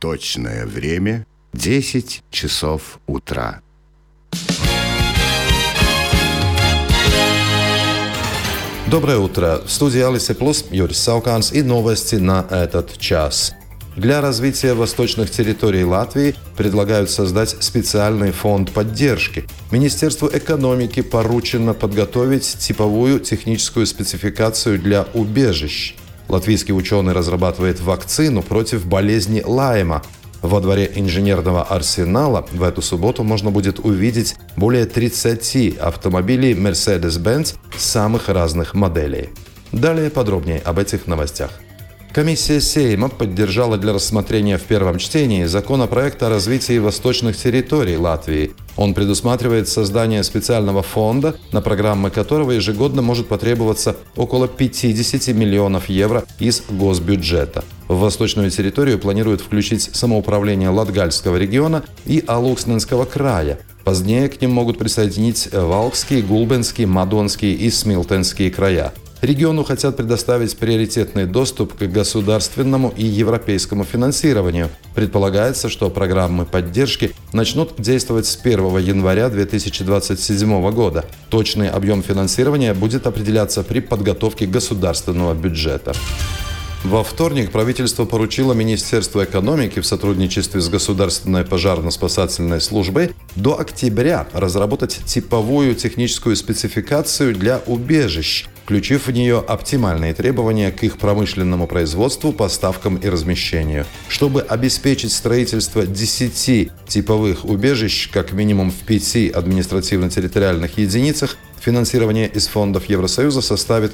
Точное время 10 часов утра. Доброе утро. В студии Алисы Плюс Юрис Сауканс и новости на этот час. Для развития восточных территорий Латвии предлагают создать специальный фонд поддержки. Министерству экономики поручено подготовить типовую техническую спецификацию для убежищ. Латвийский ученый разрабатывает вакцину против болезни Лайма. Во дворе инженерного арсенала в эту субботу можно будет увидеть более 30 автомобилей Mercedes-Benz самых разных моделей. Далее подробнее об этих новостях. Комиссия Сейма поддержала для рассмотрения в первом чтении законопроект о развитии восточных территорий Латвии. Он предусматривает создание специального фонда, на программы которого ежегодно может потребоваться около 50 миллионов евро из госбюджета. В восточную территорию планируют включить самоуправление Латгальского региона и Алуксненского края. Позднее к ним могут присоединить Валкский, Гулбенский, Мадонский и Смилтенский края. Региону хотят предоставить приоритетный доступ к государственному и европейскому финансированию. Предполагается, что программы поддержки начнут действовать с 1 января 2027 года. Точный объем финансирования будет определяться при подготовке государственного бюджета. Во вторник правительство поручило Министерству экономики в сотрудничестве с Государственной пожарно-спасательной службой до октября разработать типовую техническую спецификацию для убежищ, включив в нее оптимальные требования к их промышленному производству, поставкам и размещению. Чтобы обеспечить строительство 10 типовых убежищ, как минимум в 5 административно-территориальных единицах, финансирование из фондов Евросоюза составит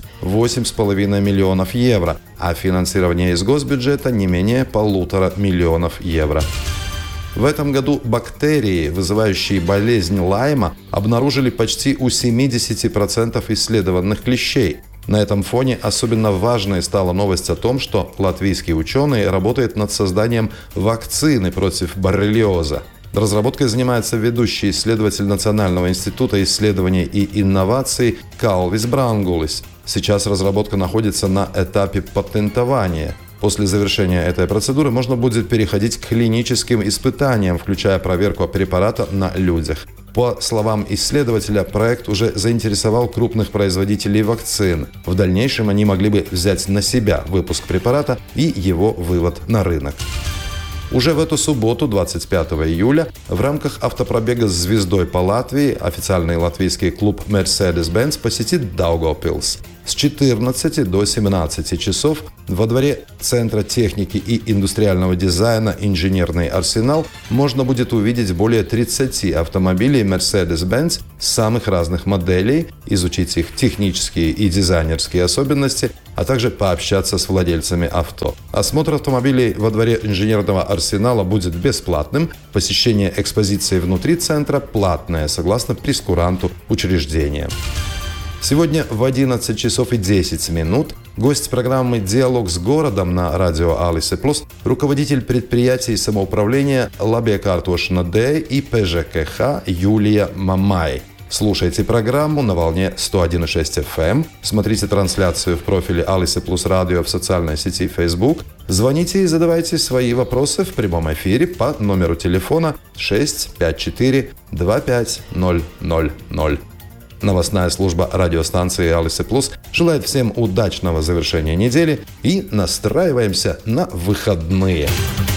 8,5 миллионов евро, а финансирование из госбюджета не менее 1,5 миллионов евро. В этом году бактерии, вызывающие болезнь Лайма, обнаружили почти у 70% исследованных клещей. На этом фоне особенно важной стала новость о том, что латвийский ученый работает над созданием вакцины против боррелиоза. Разработкой занимается ведущий исследователь Национального института исследований и инноваций Калвис Брангулис. Сейчас разработка находится на этапе патентования. После завершения этой процедуры можно будет переходить к клиническим испытаниям, включая проверку препарата на людях. По словам исследователя, проект уже заинтересовал крупных производителей вакцин. В дальнейшем они могли бы взять на себя выпуск препарата и его вывод на рынок. Уже в эту субботу, 25 июля, в рамках автопробега с звездой по Латвии официальный латвийский клуб Mercedes-Benz посетит Даугавпилс. С 14 до 17 часов во дворе Центра техники и индустриального дизайна «Инженерный арсенал» можно будет увидеть более 30 автомобилей Mercedes-Benz самых разных моделей, изучить их технические и дизайнерские особенности, а также пообщаться с владельцами авто. Осмотр автомобилей во дворе инженерного арсенала будет бесплатным, посещение экспозиции внутри центра платное, согласно прескуранту учреждения. Сегодня в 11 часов и 10 минут гость программы «Диалог с городом» на радио Алисы Плюс, руководитель предприятий самоуправления Лабиеkārtošana Д и ПЖКХ Юлия Мамай. Слушайте программу на волне 101,6 FM, смотрите трансляцию в профиле Алисы Плюс Радио в социальной сети Facebook, звоните и задавайте свои вопросы в прямом эфире по номеру телефона 654 25000. Новостная служба радиостанции Алисы Плюс желает всем удачного завершения недели и настраиваемся на выходные.